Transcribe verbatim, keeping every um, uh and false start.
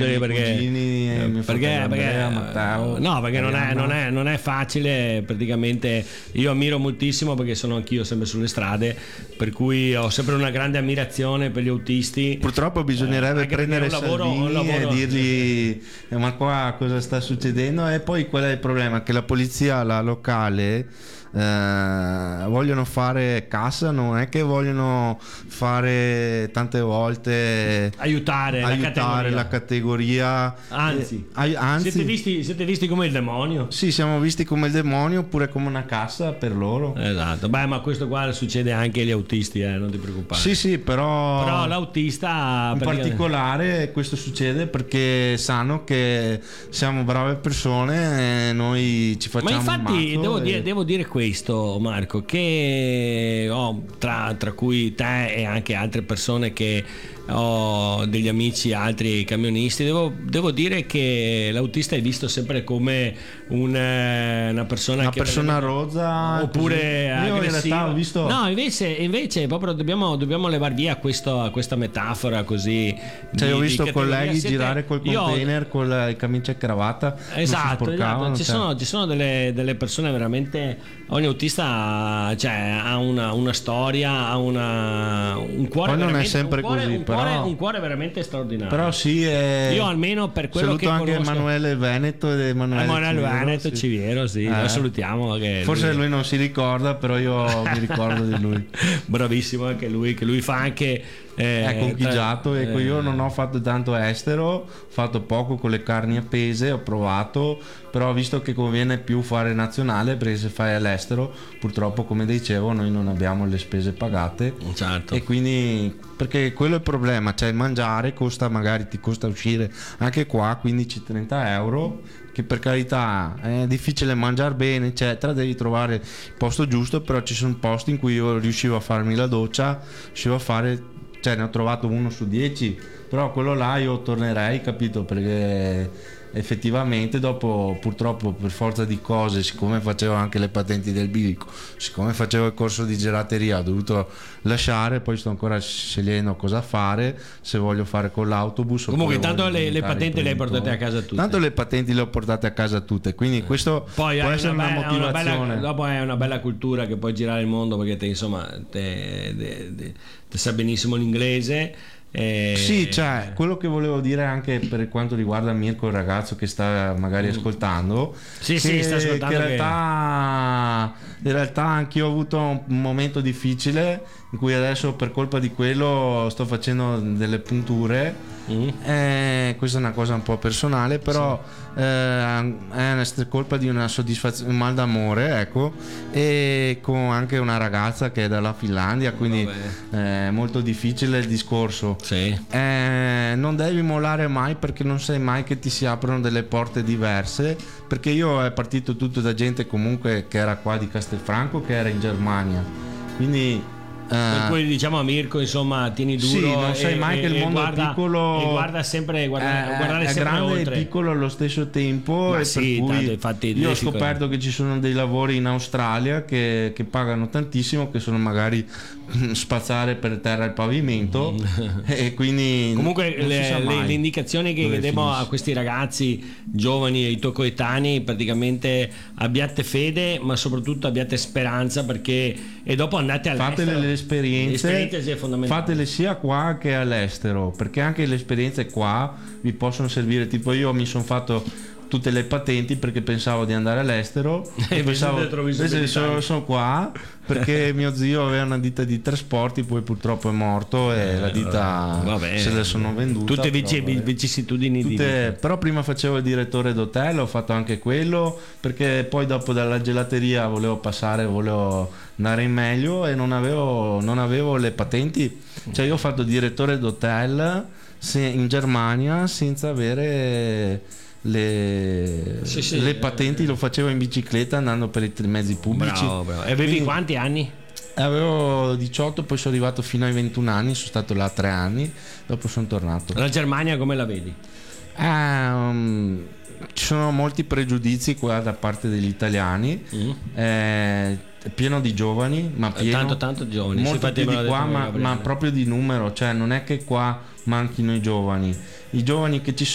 perché, cugini, mio perché, Andrea, perché Matteo, no, perché non è, Arianna. non, è, non è facile. Praticamente io ammiro moltissimo, perché sono anch'io sempre sulle strade, per cui ho sempre una grande ammirazione per gli autisti. Purtroppo bisognerebbe Eh, anche prendere perché è un lavoro- Salvini un lavoro- e dirgli "Eh, ma qua cosa sta succedendo?" E poi qual è il problema? Che la polizia, la locale, eh, vogliono fare cassa, non è che vogliono fare tante volte aiutare, la aiutare categoria. la categoria. Anzi, Eh, ai- anzi siete visti, siete visti come il demonio. sì, siamo visti come il demonio oppure come una cassa per loro. Esatto, beh, ma questo qua succede anche agli autisti, eh, non ti preoccupare. Sì, sì, però, Però l'autista in praticamente- particolare questo succede perché sanno che siamo brave persone e noi ci Ma facciamo un infatti mazzo devo, e- dire, devo dire questo, Marco, che oh, tra, tra cui te e anche altre persone che ho degli amici, altri camionisti, devo, devo dire che l'autista è visto sempre come un, eh, una persona una che persona per esempio- rozza oppure così. Io in aggressiva. realtà ho visto No, invece, invece proprio dobbiamo, dobbiamo levar via questo, questa metafora così. cioè, di- ho di visto categoria. girare Siete- girare col io- container con la camicia e cravatta, non si Esatto, sporcavano, esatto. Ci, cioè. sono, ci sono delle, delle persone veramente. Ogni autista, cioè, ha una, una storia, ha una, un cuore Poi non è veramente- sempre un cuore, così, un cuore- però- un cuore veramente straordinario. Però sì, è... Io almeno per quello saluto che anche conosco- Emanuele Veneto ed Emanuele Emanuele Civiero, Veneto, sì. Civiero, sì, Eh. lo salutiamo. Che Forse lui non si ricorda, però io mi ricordo di lui. Bravissimo anche lui, che lui fa anche. Eh, È conchigiato, tra- ecco, eh, io non ho fatto tanto estero, ho fatto poco con le carni appese, ho provato, però ho visto che conviene più fare nazionale, perché se fai all'estero purtroppo, come dicevo, noi non abbiamo le spese pagate, Certo. e quindi, perché quello è il problema, cioè il mangiare costa, magari ti costa uscire anche qua quindici trenta euro, che per carità è difficile mangiare bene eccetera, devi trovare il posto giusto, però ci sono posti in cui io riuscivo a farmi la doccia, riuscivo a fare, cioè ne ho trovato uno su dieci, però quello là io tornerei, capito, perché effettivamente dopo, purtroppo, per forza di cose, siccome facevo anche le patenti del bilico, siccome facevo il corso di gelateria, ho dovuto lasciare, poi sto ancora scegliendo cosa fare, se voglio fare con l'autobus. Comunque oppure intanto voglio le, le diventare patenti le hai portate a imprenditore. casa tutte. Tanto le patenti le ho portate a casa tutte, quindi questo Poi può hai essere una, be- una motivazione. bella, dopo è una bella cultura che puoi girare il mondo, perché te, insomma te, te- te- te sa benissimo l'inglese. E... Sì, cioè, quello che volevo dire anche per quanto riguarda Mirko, il ragazzo che sta magari ascoltando, Sì, che, sì, sta ascoltando che in che- realtà, in realtà anch'io ho avuto un momento difficile in cui adesso per colpa di quello sto facendo delle punture. Mm. Eh, questa è una cosa un po' personale, però eh, è una colpa di una soddisfazione, un mal d'amore, ecco, e con anche una ragazza che è dalla Finlandia, quindi Vabbè. è molto difficile il discorso. Sì. Eh, non devi mollare mai, perché non sai mai che ti si aprono delle porte diverse, perché io è partito tutto da gente comunque che era qua di Castelfranco, che era in Germania, quindi Per eh, cui diciamo a Mirko, insomma, tieni duro. sì, non sai e- mai e- che il e mondo guarda, è piccolo, e guarda sempre, guarda, è, guardare è sempre grande oltre. e piccolo allo stesso tempo. Ma E sì, per cui tanto, infatti, io ho riesci con- scoperto che ci sono dei lavori in Australia che, che pagano tantissimo, che sono magari spazzare per terra il pavimento, e quindi Comunque non si le, sa le- mai le indicazioni che dove diamo finisce. a questi ragazzi giovani, ai tuoi coetanei, praticamente abbiate fede, ma soprattutto abbiate speranza, perché e dopo andate all'estero. Fatele le esperienze, Le esperienze è fondamentale. fatele sia qua che all'estero, perché anche le esperienze qua vi possono servire. Tipo io mi sono fatto tutte le patenti perché pensavo di andare all'estero E e pensavo invece te trovi subito invece in sono, Italia. sono qua perché mio zio aveva una ditta di trasporti, poi purtroppo è morto e la ditta Vabbè. se la sono venduta. Tutte però, vici- vabbè. vicissitudini di Tutte- però prima facevo il direttore d'hotel, ho fatto anche quello, perché poi dopo dalla gelateria volevo passare, volevo andare in meglio e non avevo, non avevo le patenti, cioè io ho fatto direttore d'hotel se- in Germania senza avere le, Sì, sì, le patenti, lo facevo in bicicletta andando per i mezzi pubblici. Bravo, bravo. E avevi Quindi quanti anni? avevo diciotto, poi sono arrivato fino ai ventuno anni, sono stato là tre anni, dopo sono tornato. La Germania come la vedi? Ehm, ci sono molti pregiudizi qua da parte degli italiani, Mm. eh, è pieno di giovani, ma pieno, Tanto tanto giovani. molto Infatti più me l'ha di detto qua, ma, Gabriele. ma proprio di numero, cioè non è che qua manchino i giovani, i giovani che ci